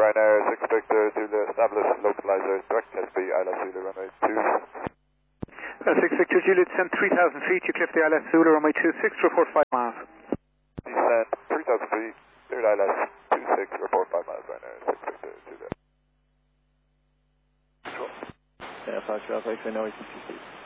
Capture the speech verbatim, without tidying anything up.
Ryanair six Victor Zulu, establish localizer, direct test B, I L S Zulu, runway two. Uh, six Victor Zulu, descend three thousand feet, you clip the I L S Zulu, runway two six, report five miles. Descend three thousand feet, cleared I L S two six, report five miles, Ryanair six Victor Zulu. Yeah, five twelve, I say no, you can see.